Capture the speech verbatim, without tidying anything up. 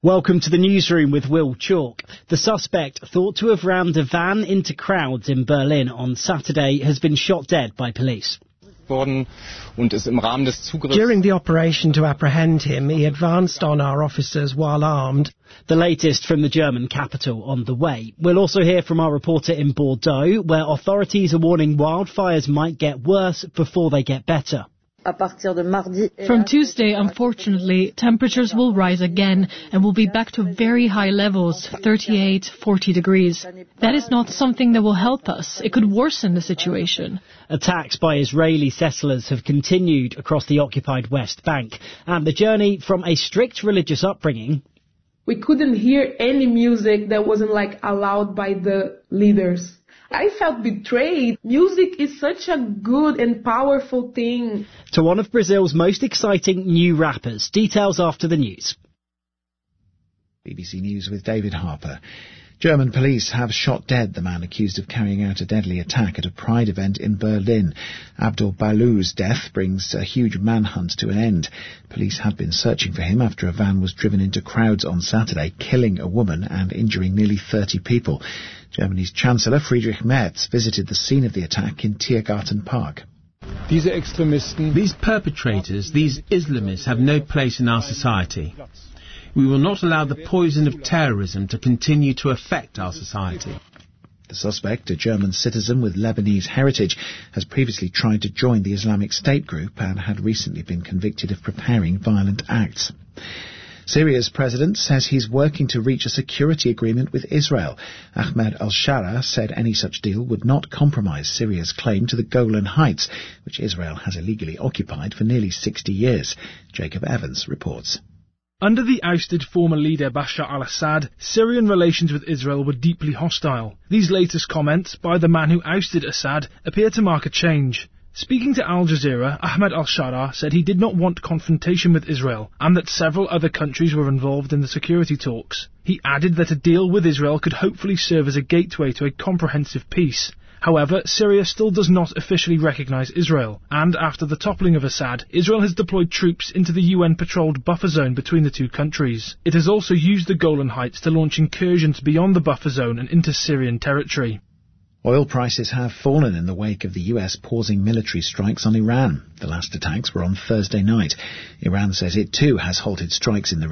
Welcome to the newsroom with Will Chalk. The suspect, thought to have rammed a van into crowds in Berlin on Saturday, has been shot dead by police. During the operation to apprehend him, he advanced on our officers while armed. The latest from the German capital on the way. We'll also hear from our reporter in Bordeaux, where authorities are warning wildfires might get worse before they get better. From Tuesday, unfortunately, temperatures will rise again and will be back to very high levels, thirty-eight, forty degrees. That is not something that will help us. It could worsen the situation. Attacks by Israeli settlers have continued across the occupied West Bank, and the journey from a strict religious upbringing. We couldn't hear any music that wasn't like allowed by the leaders. I felt betrayed. Music is such a good and powerful thing. To one of Brazil's most exciting new rappers. Details after the news. B B C News with David Harper. German police have shot dead the man accused of carrying out a deadly attack at a Pride event in Berlin. Abdul Balou's death brings a huge manhunt to an end. Police had been searching for him after a van was driven into crowds on Saturday, killing a woman and injuring nearly thirty people. Germany's Chancellor Friedrich Merz visited the scene of the attack in Tiergarten Park. These perpetrators, these Islamists, have no place in our society. We will not allow the poison of terrorism to continue to affect our society. The suspect, a German citizen with Lebanese heritage, has previously tried to join the Islamic State group and had recently been convicted of preparing violent acts. Syria's president says he's working to reach a security agreement with Israel. Ahmed al-Shara said any such deal would not compromise Syria's claim to the Golan Heights, which Israel has illegally occupied for nearly sixty years. Jacob Evans reports. Under the ousted former leader Bashar al-Assad, Syrian relations with Israel were deeply hostile. These latest comments by the man who ousted Assad appear to mark a change. Speaking to Al Jazeera, Ahmed al-Shara said he did not want confrontation with Israel and that several other countries were involved in the security talks. He added that a deal with Israel could hopefully serve as a gateway to a comprehensive peace. However, Syria still does not officially recognise Israel, and after the toppling of Assad, Israel has deployed troops into the U N-patrolled buffer zone between the two countries. It has also used the Golan Heights to launch incursions beyond the buffer zone and into Syrian territory. Oil prices have fallen in the wake of the U S pausing military strikes on Iran. The last attacks were on Thursday night. Iran says it too has halted strikes in the